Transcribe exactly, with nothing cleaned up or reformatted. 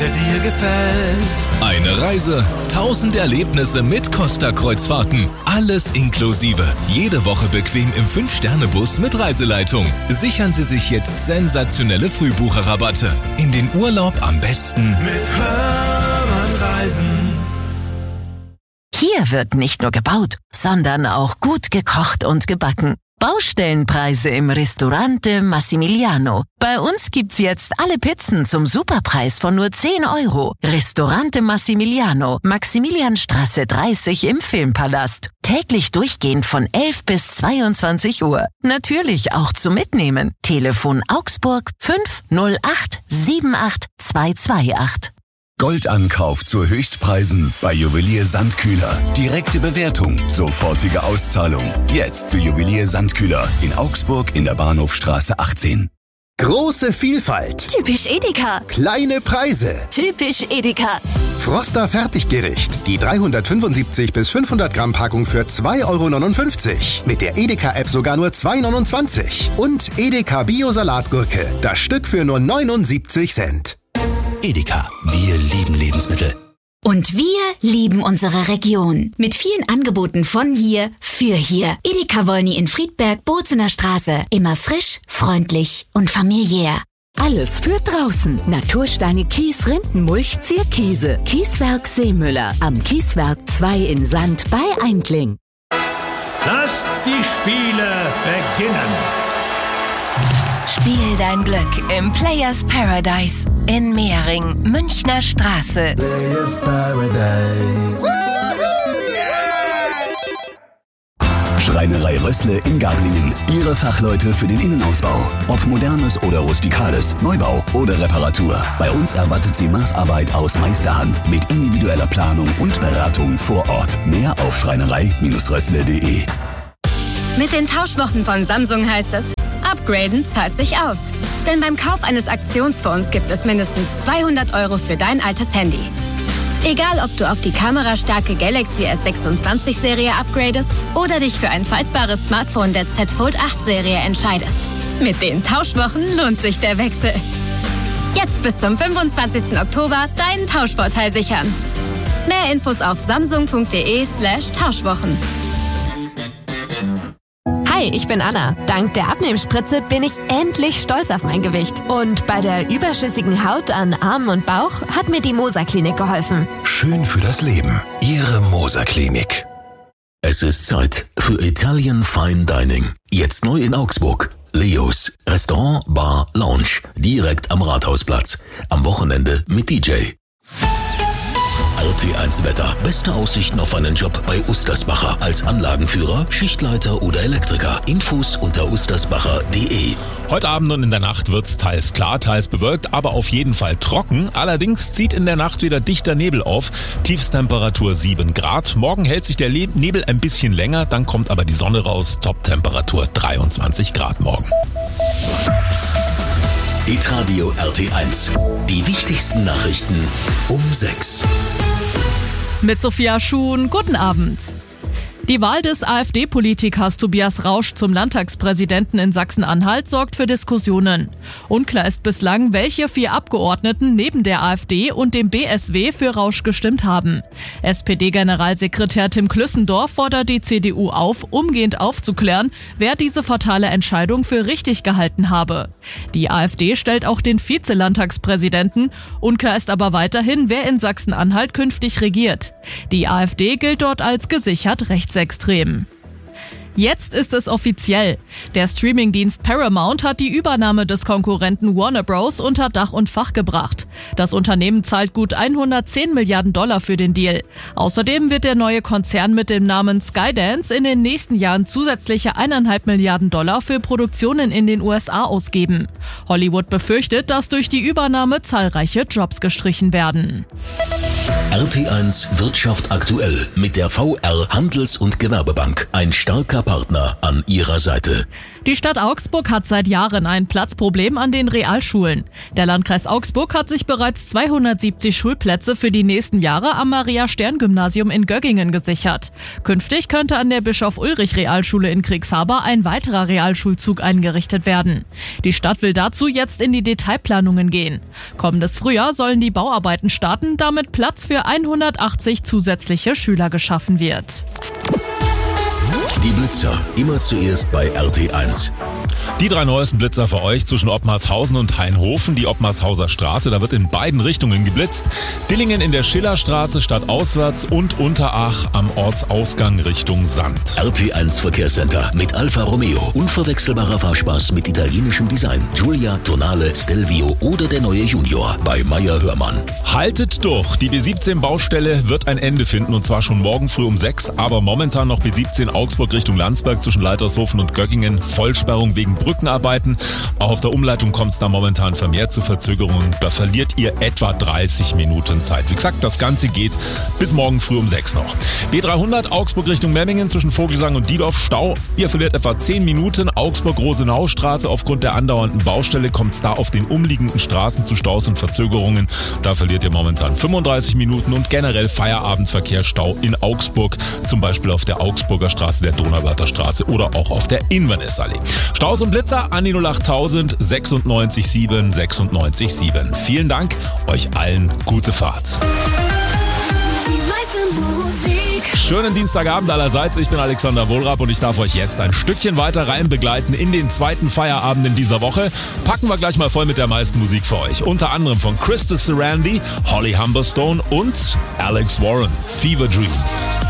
der dir gefällt. Eine Reise, tausend Erlebnisse mit Costa Kreuzfahrten. Alles inklusive. Jede Woche bequem im fünf Sterne Bus mit Reiseleitung. Sichern Sie sich jetzt sensationelle Frühbucherrabatte. In den Urlaub am besten Mit Hermann Reisen. Hier wird nicht nur gebaut, sondern auch gut gekocht und gebacken. Baustellenpreise im Ristorante Massimiliano. Bei uns gibt's jetzt alle Pizzen zum Superpreis von nur zehn Euro. Ristorante Massimiliano, Maximilianstraße dreißig im Filmpalast. Täglich durchgehend von elf bis zweiundzwanzig Uhr. Natürlich auch zum Mitnehmen. Telefon Augsburg fünf null acht sieben acht zwei zwei acht. Goldankauf zu Höchstpreisen bei Juwelier Sandkühler. Direkte Bewertung, sofortige Auszahlung. Jetzt zu Juwelier Sandkühler in Augsburg in der Bahnhofstraße achtzehn. Große Vielfalt. Typisch Edeka. Kleine Preise. Typisch Edeka. Froster Fertiggericht. Die dreihundertfünfundsiebzig bis fünfhundert Gramm Packung für zwei Euro neunundfünfzig. Mit der Edeka-App sogar nur zwei Euro neunundzwanzig. Und Edeka Bio-Salatgurke. Das Stück für nur neunundsiebzig Cent. Edeka, wir lieben Lebensmittel. Und wir lieben unsere Region. Mit vielen Angeboten von hier, für hier. Edeka Wolny in Friedberg, Bozener Straße. Immer frisch, freundlich und familiär. Alles für draußen. Natursteine Kies, Rindenmulch, Zierkiese. Kieswerk Seemüller. Am Kieswerk zwei in Sand bei Eindling. Lasst die Spiele beginnen. Spiel dein Glück im Players Paradise in Mehring, Münchner Straße. Players Paradise. Schreinerei Rössle in Gablingen. Ihre Fachleute für den Innenausbau. Ob modernes oder rustikales, Neubau oder Reparatur. Bei uns erwartet Sie Maßarbeit aus Meisterhand mit individueller Planung und Beratung vor Ort. Mehr auf schreinerei Rössle punkt de. Mit den Tauschwochen von Samsung heißt es, upgraden zahlt sich aus. Denn beim Kauf eines Aktionsfonds gibt es mindestens zweihundert Euro für dein altes Handy. Egal, ob du auf die kamerastarke Galaxy S sechsundzwanzig Serie upgradest oder dich für ein faltbares Smartphone der Z Fold acht Serie entscheidest. Mit den Tauschwochen lohnt sich der Wechsel. Jetzt bis zum fünfundzwanzigsten Oktober deinen Tauschvorteil sichern. Mehr Infos auf samsung punkt de slash Tauschwochen. Hi, ich bin Anna. Dank der Abnehmspritze bin ich endlich stolz auf mein Gewicht. Und bei der überschüssigen Haut an Armen und Bauch hat mir die Moser Klinik geholfen. Schön für das Leben. Ihre Moser Klinik. Es ist Zeit für Italian Fine Dining. Jetzt neu in Augsburg. Leos. Restaurant, Bar, Lounge. Direkt am Rathausplatz. Am Wochenende mit D J. R T eins Wetter. Beste Aussichten auf einen Job bei Ustersbacher. Als Anlagenführer, Schichtleiter oder Elektriker. Infos unter ustersbacher punkt de. Heute Abend und in der Nacht wird's teils klar, teils bewölkt, aber auf jeden Fall trocken. Allerdings zieht in der Nacht wieder dichter Nebel auf. Tiefstemperatur sieben Grad. Morgen hält sich der Le- Nebel ein bisschen länger, dann kommt aber die Sonne raus. Toptemperatur dreiundzwanzig Grad morgen. Hitradio R T eins. Die wichtigsten Nachrichten um sechs. Mit Sophia Schuhn, guten Abend. Die Wahl des AfD-Politikers Tobias Rausch zum Landtagspräsidenten in Sachsen-Anhalt sorgt für Diskussionen. Unklar ist bislang, welche vier Abgeordneten neben der AfD und dem B S W für Rausch gestimmt haben. S P D-Generalsekretär Tim Klüssendorf fordert die C D U auf, umgehend aufzuklären, wer diese fatale Entscheidung für richtig gehalten habe. Die AfD stellt auch den Vize-Landtagspräsidenten. Unklar ist aber weiterhin, wer in Sachsen-Anhalt künftig regiert. Die AfD gilt dort als gesichert rechtsextrem. Jetzt ist es offiziell. Der Streamingdienst Paramount hat die Übernahme des Konkurrenten Warner Bros. Unter Dach und Fach gebracht. Das Unternehmen zahlt gut hundertzehn Milliarden Dollar für den Deal. Außerdem wird der neue Konzern mit dem Namen Skydance in den nächsten Jahren zusätzliche eineinhalb Milliarden Dollar für Produktionen in den U S A ausgeben. Hollywood befürchtet, dass durch die Übernahme zahlreiche Jobs gestrichen werden. R T eins Wirtschaft aktuell mit der V R Handels- und Gewerbebank. Ein starker Partner an Ihrer Seite. Die Stadt Augsburg hat seit Jahren ein Platzproblem an den Realschulen. Der Landkreis Augsburg hat sich bereits zweihundertsiebzig Schulplätze für die nächsten Jahre am Maria-Stern-Gymnasium in Göggingen gesichert. Künftig könnte an der Bischof-Ulrich-Realschule in Kriegshaber ein weiterer Realschulzug eingerichtet werden. Die Stadt will dazu jetzt in die Detailplanungen gehen. Kommendes Frühjahr sollen die Bauarbeiten starten, damit Platz für hundertachtzig zusätzliche Schüler geschaffen wird. Die Blitzer, immer zuerst bei R T eins. Die drei neuesten Blitzer für euch zwischen Ottmarshausen und Hainhofen, die Ottmarshauser Straße, da wird in beiden Richtungen geblitzt. Dillingen in der Schillerstraße stadtauswärts und Unterach am Ortsausgang Richtung Sand. R T eins Verkehrscenter mit Alfa Romeo. Unverwechselbarer Fahrspaß mit italienischem Design. Giulia, Tonale, Stelvio oder der neue Junior bei Meyer Hörmann. Haltet durch, die B siebzehn Baustelle wird ein Ende finden und zwar schon morgen früh um sechs, aber momentan noch B siebzehn Augsburg Richtung Landsberg zwischen Leitershofen und Göggingen. Vollsperrung wegen Brückenarbeiten. Auch auf der Umleitung kommt es da momentan vermehrt zu Verzögerungen. Da verliert ihr etwa dreißig Minuten Zeit. Wie gesagt, das Ganze geht bis morgen früh um sechs noch. B dreihundert Augsburg Richtung Memmingen zwischen Vogelsang und Diedorf Stau. Ihr verliert etwa zehn Minuten. Augsburg-Rosenau-Straße. Aufgrund der andauernden Baustelle kommt es da auf den umliegenden Straßen zu Staus und Verzögerungen. Da verliert ihr momentan fünfunddreißig Minuten und generell Feierabendverkehrsstau in Augsburg. Zum Beispiel auf der Augsburger Straße, der Donauwörther Straße oder auch auf der Inverness-Allee. Staus und Blitzer an die null acht tausend sechsundneunzig sieben sechsundneunzig sieben. Vielen Dank, euch allen gute Fahrt. Die meiste Musik. Schönen Dienstagabend allerseits, ich bin Alexander Wohlrab und ich darf euch jetzt ein Stückchen weiter rein begleiten in den zweiten Feierabend in dieser Woche. Packen wir gleich mal voll mit der meisten Musik für euch. Unter anderem von Krista Sarandon, Holly Humberstone und Alex Warren, Fever Dream.